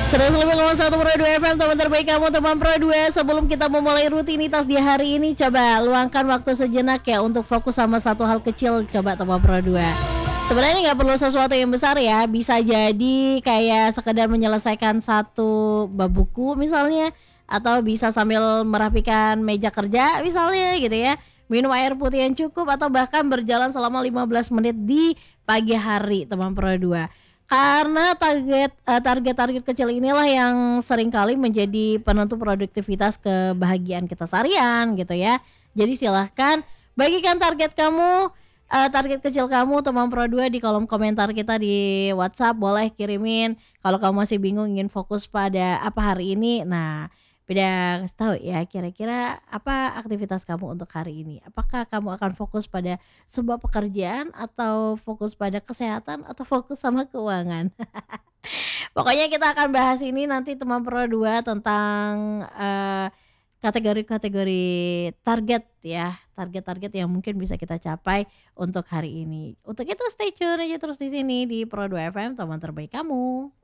105,1 Pro 2 FM, teman terbaik kamu, teman Pro 2. Sebelum kita memulai rutinitas di hari ini, coba luangkan waktu sejenak ya untuk fokus sama satu hal kecil. Coba teman Pro 2. Sebenarnya nggak perlu sesuatu yang besar ya, bisa jadi kayak sekedar menyelesaikan satu bab buku misalnya, atau bisa sambil merapikan meja kerja misalnya gitu ya. Minum air putih yang cukup, atau bahkan berjalan selama 15 menit di pagi hari teman Pro 2. Karena target-target kecil inilah yang seringkali menjadi penentu produktivitas kebahagiaan kita seharian gitu ya. Jadi silahkan bagikan target kecil kamu teman Pro 2 di kolom komentar kita di WhatsApp. Boleh kirimin kalau kamu masih bingung ingin fokus pada apa hari ini. Nah, beda kasih tahu ya kira-kira apa aktivitas kamu untuk hari ini. Apakah kamu akan fokus pada sebuah pekerjaan, atau fokus pada kesehatan, atau fokus sama keuangan. Pokoknya kita akan bahas ini nanti teman Pro 2 tentang kategori-kategori target ya, target-target yang mungkin bisa kita capai untuk hari ini. Untuk itu stay tune aja terus di sini di Pro 2 FM, teman terbaik kamu.